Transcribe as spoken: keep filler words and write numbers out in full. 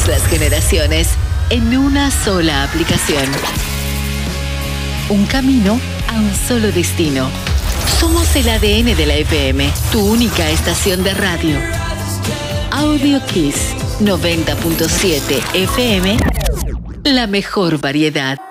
las generaciones en una sola aplicación. Un camino a un solo destino. Somos el A D N de la F M, tu única estación de radio. Audio Kiss noventa punto siete F M, la mejor variedad.